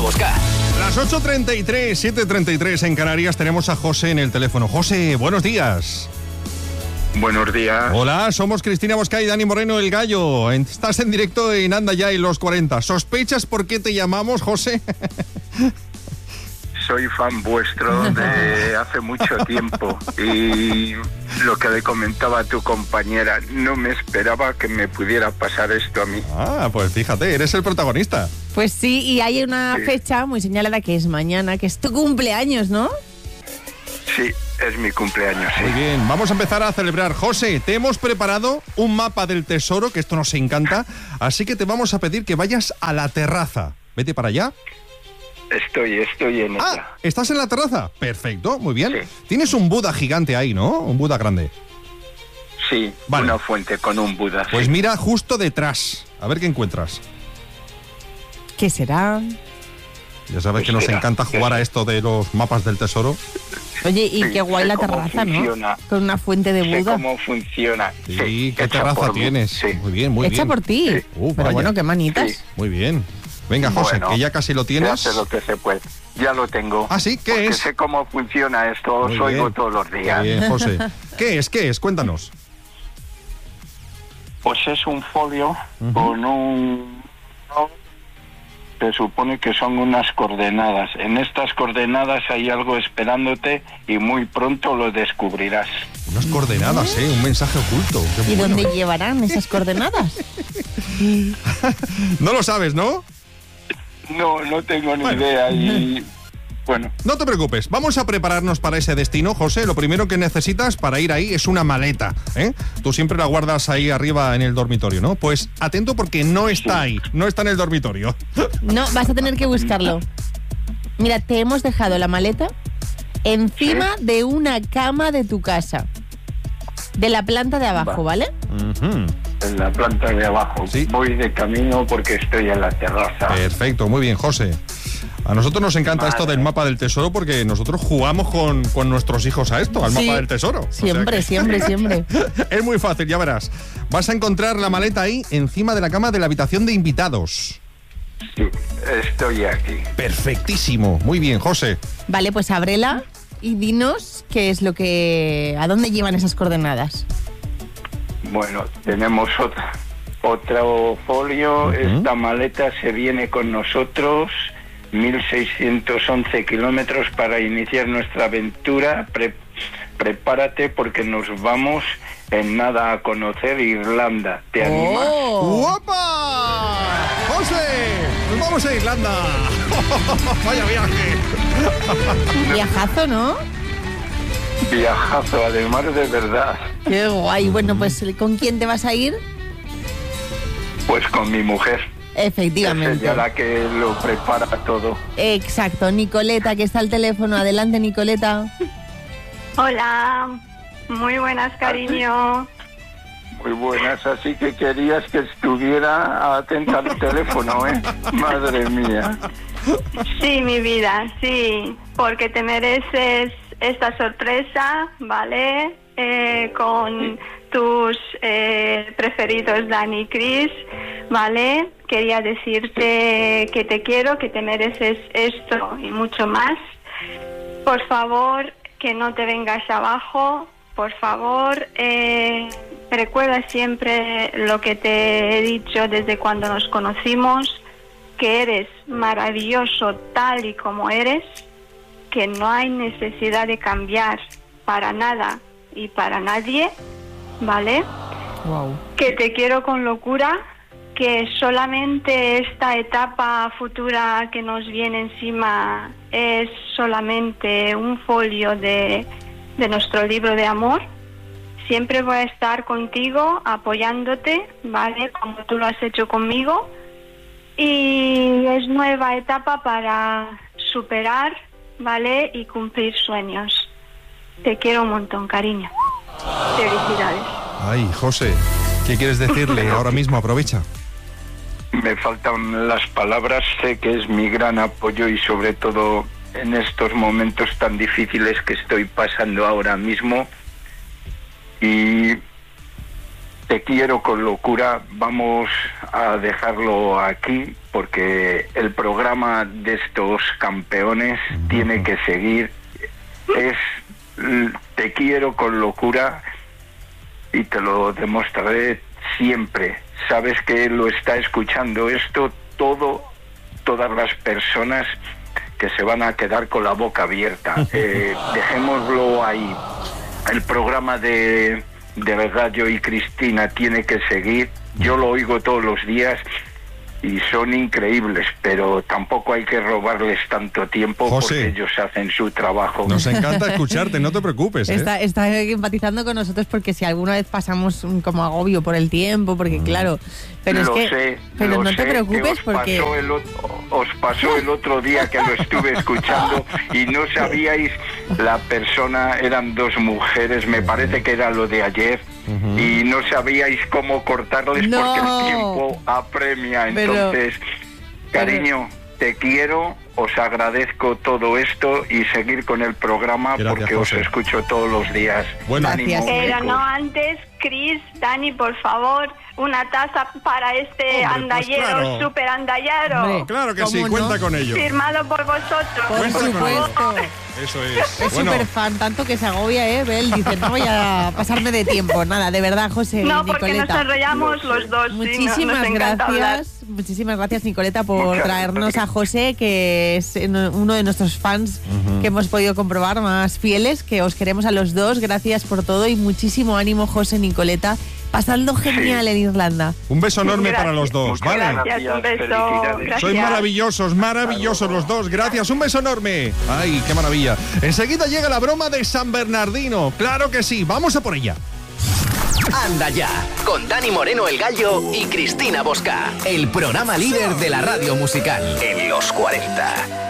Bosca. Las 8:33, 7:33 en Canarias, tenemos a José en el teléfono. José, buenos días. Buenos días. Hola, somos Cristina Bosca y Dani Moreno, el Gallo. Estás en directo en Anda Ya y los 40. ¿Sospechas por qué te llamamos, José? Soy fan vuestro de hace mucho tiempo y lo que le comentaba a tu compañera, no me esperaba que me pudiera pasar esto a mí. Ah, pues fíjate, eres el protagonista. Pues sí, y hay una fecha muy señalada que es mañana, que es tu cumpleaños, ¿no? Sí, es mi cumpleaños, sí. Muy bien, vamos a empezar a celebrar. José, te hemos preparado un mapa del tesoro, que esto nos encanta, así que te vamos a pedir que vayas a la terraza. Vete para allá. Estoy en ella. Ah, ¿estás en la terraza? Perfecto, muy bien. Sí. Tienes un Buda gigante ahí, ¿no? Un Buda grande. Sí, vale. Una fuente con un Buda. Pues sí. mira justo detrás, a ver qué encuentras. ¿Qué será? Ya sabes que nos encanta jugar a esto de los mapas del tesoro. Oye, y Sí, qué guay sé la cómo terraza, funciona. ¿no? Con una fuente de Sé Buda. cómo funciona. Sí, ¿qué hecha terraza por mí, tienes? sí. Muy bien, muy Hecha bien. por ti. Sí. Pero vaya. bueno, qué manitas. Sí. Muy bien. Venga, José, Bueno, que ya casi lo Se tienes. hace lo que se puede. Ya lo tengo. Ah, sí, ¿qué porque es? sé cómo funciona esto, os Muy oigo bien. todos los días. Muy bien, José. ¿Qué es? Cuéntanos. Pues es un folio con un... Se supone que son unas coordenadas. En estas coordenadas hay algo esperándote y muy pronto lo descubrirás. Unas coordenadas, un mensaje oculto. Qué ¿Y bueno. dónde llevarán esas coordenadas? No lo sabes, ¿no? No tengo ni Bueno. idea y... Bueno, No te preocupes, vamos a prepararnos para ese destino, José. Lo primero que necesitas para ir ahí es una maleta, ¿eh? Tú siempre la guardas ahí arriba en el dormitorio, ¿no? Pues atento porque no está ahí, no está en el dormitorio. No, vas a tener que buscarlo. Mira, te hemos dejado la maleta encima de una cama de tu casa. De la planta de abajo, ¿vale? Ujú. en la planta de abajo. Sí. Voy de camino porque estoy en la terraza. Perfecto, muy bien, José. A nosotros nos encanta esto del mapa del tesoro porque nosotros jugamos con nuestros hijos a esto, al Sí, mapa del tesoro. Siempre, O sea que- siempre. Es muy fácil, ya verás. Vas a encontrar la maleta ahí encima de la cama de la habitación de invitados. Sí, estoy aquí. Perfectísimo. Muy bien, José. Vale, pues ábrela y dinos qué es lo que... ¿A dónde llevan esas coordenadas? Bueno, tenemos otro folio. Ujú. Esta maleta se viene con nosotros 1.611 kilómetros para iniciar nuestra aventura. Prepárate porque nos vamos en nada a conocer Irlanda. ¿Te animas? ¡Oh! ¡Guapa! ¡José! ¡Nos vamos a Irlanda! ¡Vaya viaje! Viajazo, ¿no? Viajazo, además de verdad. Qué guay. Bueno, pues ¿con quién te vas a ir? Pues con mi mujer. Es Efectivamente. ella la que lo prepara todo. Exacto. Nicoleta, que está al teléfono. Adelante, Nicoleta. Hola, muy buenas, cariño. Muy buenas, así que querías que estuviera atenta al teléfono, ¿eh? Madre mía. Sí, mi vida, sí, porque te mereces esta sorpresa, ¿vale? Con tus preferidos Dani y Chris, ¿vale? Quería decirte que te quiero, que te mereces esto y mucho más. Por favor, que no te vengas abajo, por favor, recuerda siempre lo que te he dicho desde cuando nos conocimos, que eres maravilloso tal y como eres, que no hay necesidad de cambiar para nada y para nadie, ¿vale? Wow. Que te quiero con locura, que solamente esta etapa futura que nos viene encima es solamente un folio de nuestro libro de amor. Siempre voy a estar contigo, apoyándote, ¿vale? Como tú lo has hecho conmigo. Y es nueva etapa para superar, ¿vale? Y cumplir sueños. Te quiero un montón, cariño. Felicidades. Ay, José, ¿qué quieres decirle ahora mismo? Aprovecha. Me faltan las palabras, sé que es mi gran apoyo y sobre todo en estos momentos tan difíciles que estoy pasando ahora mismo. Y Te quiero con locura. Vamos a dejarlo aquí porque el programa de estos campeones tiene que seguir. Te quiero con locura y te lo demostraré siempre. Sabes que lo está escuchando esto todas las personas que se van a quedar con la boca abierta. Dejémoslo ahí. El programa de Gallo y Cristina tiene que seguir. Yo lo oigo todos los días y son increíbles, pero tampoco hay que robarles tanto tiempo, José, porque ellos hacen su trabajo. Nos encanta escucharte, no te preocupes. Está empatizando con nosotros porque si alguna vez pasamos como agobio por el tiempo, porque claro, pero Lo es que sé, pero lo no te sé, preocupes que porque os pasó el otro día que lo estuve escuchando y no sabíais la persona, eran dos mujeres, me parece que era lo de ayer, y no sabíais cómo cortarles No. porque el tiempo apremia. Entonces, cariño, te quiero, os agradezco todo esto y seguir con el programa. Gracias, porque José. os escucho todos los días. Bueno, Gracias. Pero chicos. no antes, Cris, Dani, por favor, una taza para este Hombre, pues andallero, claro. súper andallero. Hombre. claro que ¿Cómo sí, no? cuenta con ello. Firmado por vosotros. por Cuenta con supuesto. Eso es. Es súper fan, tanto que se agobia, Él dice, no voy a pasarme de tiempo. Nada, de verdad, José y No, porque nos Nicoleta. enrollamos los dos. sí, Muchísimas nos encanta hablar. gracias. Muchísimas gracias, Nicoleta, por Muchas traernos gracias. a José, que es uno de nuestros fans que hemos podido comprobar más fieles, que os queremos a los dos. Gracias por todo y muchísimo ánimo, José, Nicoleta. Pasando genial en Irlanda. Un beso enorme Gracias. para los dos, Muchas ¿vale? Gracias, un beso. Felicidades. Gracias. Sois maravillosos, maravillosos los dos. Gracias, un beso enorme. Ay, qué maravilla. Enseguida llega la broma de San Bernardino. Claro que sí, vamos a por ella. Anda ya, con Dani Moreno el Gallo y Cristina Bosca. El programa líder de la radio musical en los 40.